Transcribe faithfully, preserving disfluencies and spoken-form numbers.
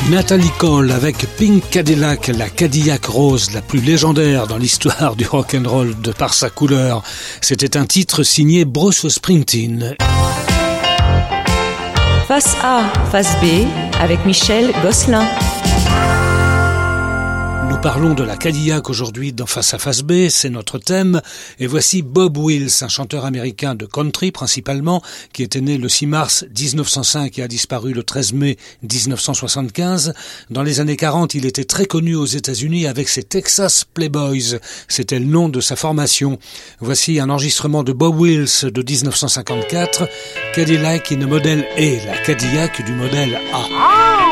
Natalie Cole avec Pink Cadillac, la Cadillac rose la plus légendaire dans l'histoire du rock'n'roll de par sa couleur. C'était un titre signé Bruce Springsteen. Face A, face B, avec Michel Gosselin. Nous parlons de la Cadillac aujourd'hui dans Face à Face B, c'est notre thème. Et voici Bob Wills, un chanteur américain de country principalement, qui était né le six mars dix-neuf cent cinq et a disparu le treize mai dix-neuf cent soixante-quinze. Dans les années quarante, il était très connu aux États-Unis avec ses Texas Playboys. C'était le nom de sa formation. Voici un enregistrement de Bob Wills de dix-neuf cent cinquante-quatre. Cadillac in a Model A, la Cadillac du modèle A.